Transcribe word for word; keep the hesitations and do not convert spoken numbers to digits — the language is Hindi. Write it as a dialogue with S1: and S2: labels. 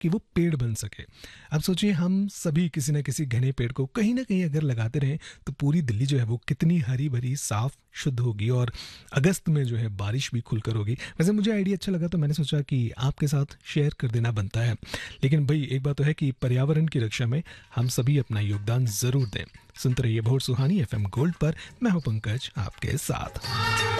S1: कि वो पेड़ बन सके। अब सोचिए हम सभी किसी न किसी घने पेड़ को कहीं ना कहीं अगर लगाते रहें तो पूरी दिल्ली जो है वो कितनी हरी भरी साफ शुद्ध होगी, और अगस्त में जो है बारिश भी खुलकर होगी। वैसे मुझे आइडिया अच्छा लगा तो मैंने सोचा कि आपके साथ शेयर कर देना बनता है। लेकिन भाई एक बात तो है कि पर्यावरण की रक्षा में हम सभी अपना योगदान ज़रूर दें। सुनते रहिए बहुत सुहानी एफ एम गोल्ड पर। मैं हूं पंकज आपके साथ।